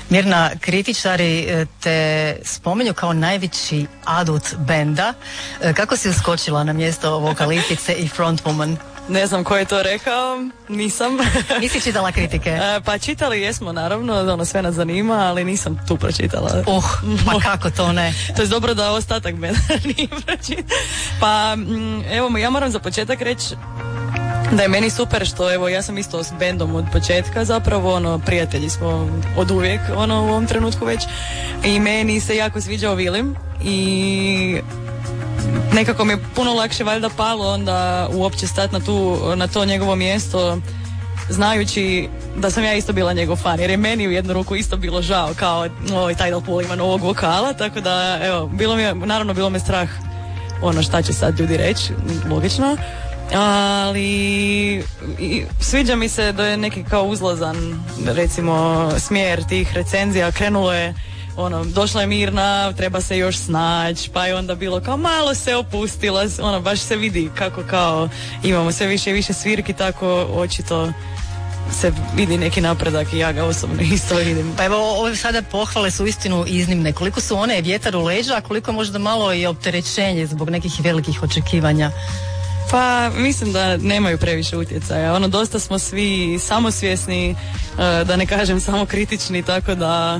Mirna, kritičari te spominju kao najveći adut benda. Kako si uskočila na mjesto vokalistice i frontwoman? Ne znam ko je to rekao, nisam. Nisi čitala kritike? Pa čitali jesmo, naravno, sve nas zanima, ali nisam tu pročitala. Pa kako to ne? To je dobro da ostatak benda nije pročitala. Pa, evo, ja moram za početak reći da je meni super što, evo, ja sam isto s bendom od početka zapravo, prijatelji smo od uvijek, u ovom trenutku već, i meni se jako sviđao Vilim i nekako mi je puno lakše valjda palo onda uopće stati na to njegovo mjesto, znajući da sam ja isto bila njegov fan, jer je meni u jednu ruku isto bilo žao kao Tidal Pool ima novog vokala, tako da evo, bilo me strah šta će sad ljudi reći, logično, ali sviđa mi se da je neki kao uzlazan, recimo, smjer tih recenzija. Krenulo je došla je Mirna, treba se još snaći, pa je onda bilo kao malo se opustila, baš se vidi kako kao imamo sve više i više svirki, tako očito se vidi neki napredak i ja ga osobno isto vidim. Pa evo, ove sada pohvale su istinu iznimne. Koliko su one vjetar u leđa, a koliko možda malo i opterećenje zbog nekih velikih očekivanja? Pa mislim da nemaju previše utjecaja. Dosta smo svi samosvjesni, da ne kažem samo kritični, tako da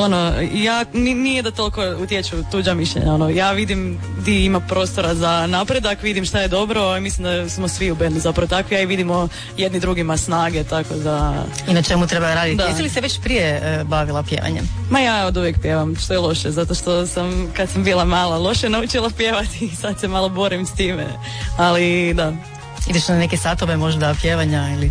nije da toliko utječu tuđa mišljenja. Ja vidim di ima prostora za napredak, vidim šta je dobro i mislim da smo svi u bendu zapravo takvi, a i vidimo jedni drugima snage, tako da... I na čemu treba raditi? Jesi li se već prije bavila pjevanjem? Ma ja od uvijek pjevam, što je loše, zato što sam, kad sam bila mala, loše naučila pjevati i sad se malo borim s time, ali da. Ideš na neke satove možda pjevanja ili?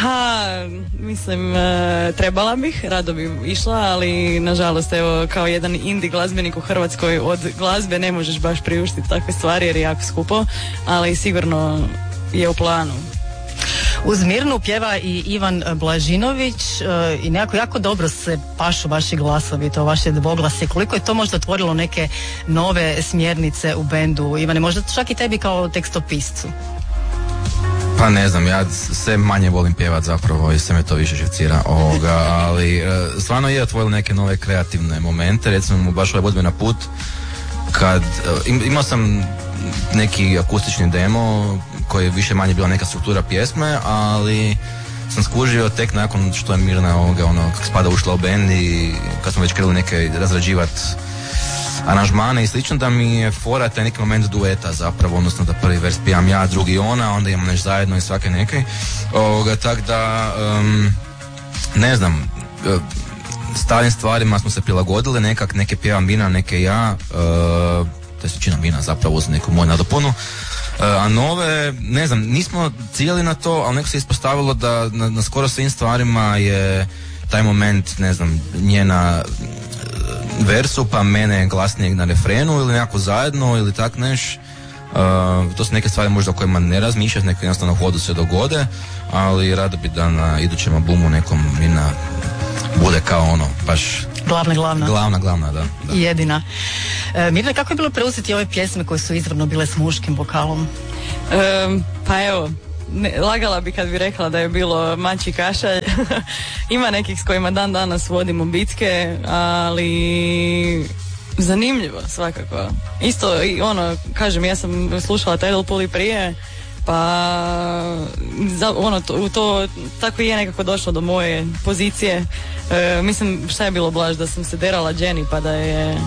Mislim, trebala bih, rado bi išla, ali nažalost, evo, kao jedan indie glazbenik u Hrvatskoj od glazbe ne možeš baš priuštiti takve stvari jer je jako skupo, ali sigurno je u planu. Uz Mirnu pjeva i Ivan Blažinović i nekako jako dobro se pašu vaši glasovi, to vaše dvoglasi. Koliko je to možda otvorilo neke nove smjernice u bendu? Ivane, možda čak i tebi kao tekstopiscu? Pa ne znam, ja sve manje volim pjevat zapravo i sve me to više živcira, ali stvarno je otvorilo neke nove kreativne momente, recimo baš ovaj Vodme na put, kad imao sam neki akustični demo koji je više manje bila neka struktura pjesme, ali sam skužio tek nakon što je Mirna kako spada ušla u bend i kad smo već krenuli neke razrađivati aranžmane i slično, da mi je fora taj neki moment dueta zapravo, odnosno da prvi vers pijam ja, drugi ona, onda imamo nešto zajedno i svake neke. Tak da, ne znam, starim stvarima smo se prilagodili, neke pjevam Mirna, neke ja, to je većina Mirna zapravo uz neku moju nadopunu. A nove, ne znam, nismo ciljali na to, ali neko se ispostavilo da na skoro svim stvarima je taj moment, ne znam, njena versu, pa mene glasnijeg na refrenu ili nekako zajedno ili tak neš. To su neke stvari možda o kojima ne razmišljaš, neke jednostavno u hodu se dogode, ali rado bi da na idućem albumu nekom Mirna bude kao baš glavna, da. I jedina. Mirna, kako je bilo preuzeti ove pjesme koje su izravno bile s muškim vokalom? Pa evo, lagala bi kad bi rekla da je bilo mač i kašalj. Ima nekih s kojima dan danas vodimo bitke, ali zanimljivo svakako. Isto, kažem, ja sam slušala Tidal Pool i prije, pa to tako je nekako došlo do moje pozicije. Mislim, šta je bilo Blaž, da sam se derala Jenny, pa da je...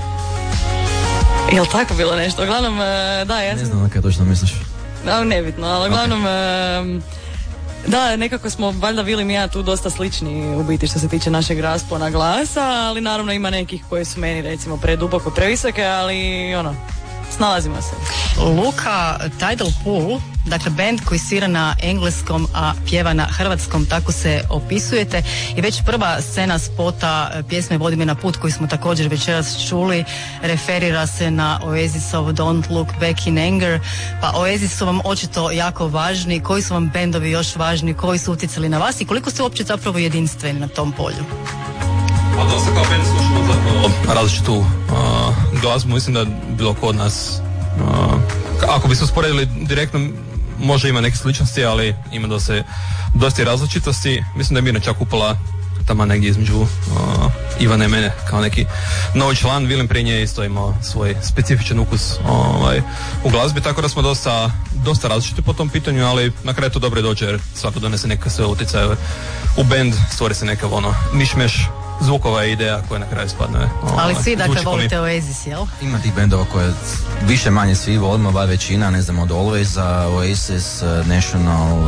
Jel tako bilo nešto? Uglavnom, da, ja sam... Ne znam kada točno misliš. Nebitno, ali uglavnom... Da, nekako smo, valjda Vilim i ja tu dosta slični u biti što se tiče našeg raspona glasa, ali naravno ima nekih koji su meni recimo preduboko previsoke, ali snalazimo se. Luka, Tidal Pool, dakle band koji svira na engleskom, a pjeva na hrvatskom, tako se opisujete, i već prva scena spota pjesme Vodi me na put, koju smo također večeras čuli, referira se na Oasisov Don't Look Back in Anger. Pa Oasis su vam očito jako važni. Koji su vam bendovi još važni, koji su utjecali na vas i koliko ste uopće zapravo jedinstveni na tom polju? Pa da se kao band slušamo zapravo različitu glazbu, mislim da bilo kod nas, ako bi se usporedili direktno, može ima neke sličnosti, ali ima dosta različitosti. Mislim da je Mirna čak upala tamo negdje između Ivana i mene kao neki novi član. Vilim prije nje isto imao svoj specifičan ukus u glazbi, tako da smo dosta različiti po tom pitanju, ali na kraju to dobro dođe jer svako donese neka svoje utjecaje u band, stvori se neka mišmeš zvukova i ideja koja na kraju spadne. Ali svi dakle volite Oasis, jel? Ima tih bendova koje više manje svi volimo, bar većina, ne znam, od Always, Oasis, National,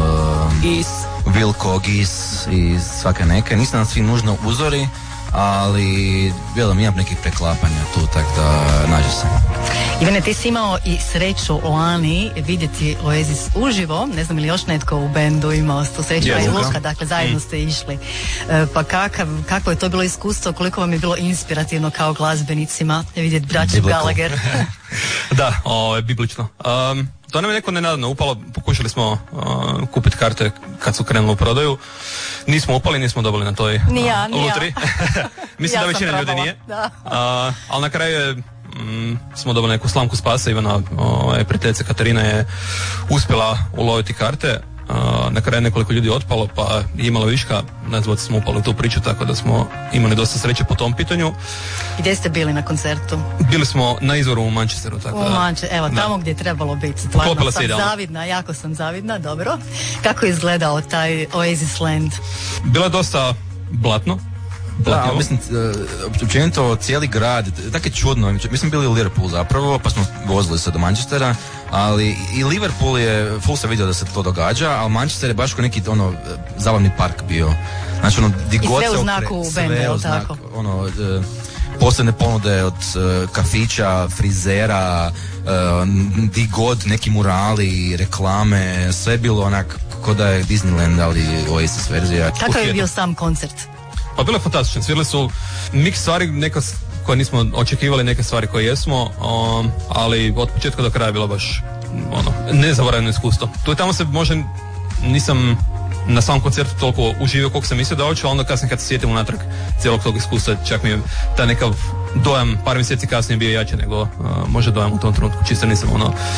Wilco, Geese i svake neke. Nisu nam svi nužno uzori, ali imam nekih preklapanja tu, tako da nađe se. Ivane, ti si imao i sreću o Ani vidjeti Oasis uživo, ne znam ili još netko u bendu imao tu sreću, i Luka, dakle zajedno ste išli. Pa kakvo je to bilo iskustvo, koliko vam je bilo inspirativno kao glazbenicima vidjeti braću Gallagher? Da, biblično. To nam je neko nenadano upalo, pokušali smo kupiti karte kad su krenuli u prodaju. Nismo upali, nismo dobili na toj lutri. Mislim da većina ljudi nije. Ali na kraju smo dobili neku slamku spasa. Ivana prijateljica Katarina je uspjela uloviti karte. Na kraju nekoliko ljudi otpalo, pa je imalo viška, nas dvojica smo upali u tu priču, tako da smo imali dosta sreće po tom pitanju. Gdje ste bili na koncertu? Bili smo na izvoru u Manchesteru. Tako evo, tamo gdje je trebalo biti. Stvarno sam zavidna, jako sam zavidna, dobro. Kako je izgledao taj Oasis Land? Bilo je dosta blatno. Da, mislim, općenito cijeli grad, tako je čudno, mi smo bili u Liverpoolu zapravo, pa smo vozili se do Manchestera, ali i Liverpool je, full se vidio da se to događa, ali Manchester je baš kao neki zabavni park bio. Znači i sve u znaku benda, je li tako? Posebne ponude od kafića, frizera, di god, neki murali, reklame, sve bilo onak ko da je Disneyland, ali Oasis verzija. Kakav je bio sam koncert? Pa bilo je fantastično, svirali su mix stvari, neka koje nismo očekivali, neke stvari koje jesmo, ali od početka do kraja bilo baš nezaboravljeno iskustvo. Tu i tamo se možda nisam na samom koncertu toliko uživio koliko sam mislio da hoću, a onda kasnije kad se sjetim unatrag cijelog tog iskustva, čak mi je taj nekav dojam par mjeseci kasnije bio jače nego možda dojam u tom trenutku, čisto nisam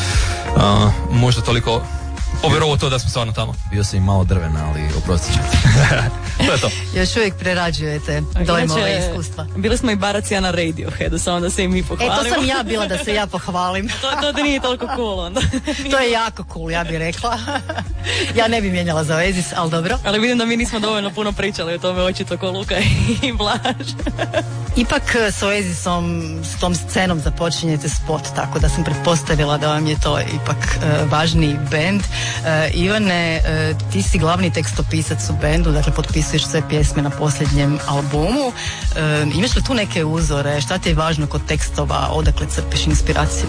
možda toliko povjerovao to da smo stvarno tamo. Bio sam i malo drvena, ali oprostit ću. To je to. Još uvijek prerađujete dojmove iskustva. Bili smo i baracija na Radioheadu, samo da se i mi pohvalimo. To sam ja bila da se ja pohvalim. To ti nije toliko cool onda. To je jako cool, ja bih rekla. Ja ne bi mijenjala za Oasis, ali dobro. Ali vidim da mi nismo dovoljno puno pričali o tome, očito ko Luka i Blaž. Ipak s Oasisom, s tom scenom započinjete spot, tako da sam pretpostavila da vam je to ipak važniji bend. Ivane, ti si glavni tekstopisac u bendu, dakle potpisuješ sve pjesme na posljednjem albumu. Imaš li tu neke uzore? Šta ti je važno kod tekstova? Odakle crpiš inspiraciju?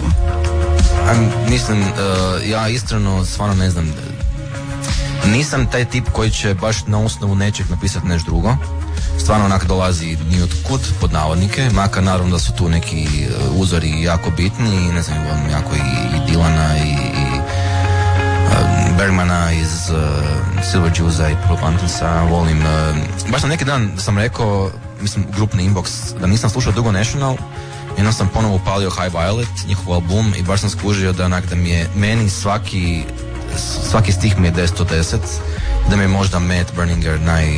Mislim, ja iskreno stvarno ne znam. Nisam taj tip koji će baš na osnovu nečeg napisati nešto drugo. Stvarno onak dolazi niotkud, pod navodnike, makar naravno da su tu neki uzori jako bitni, ne znam, jako i Dylana i Bergmana iz Silver Jewsa i Purple Pantinsa, volim. Baš na neki dan sam rekao, mislim, grupni inbox, da nisam slušao dugo National, jednom sam ponovo upalio High Violet, njihov album, i baš sam skužio da mi je, meni svaki stih mi je 10 od 10, da mi je možda Matt Berninger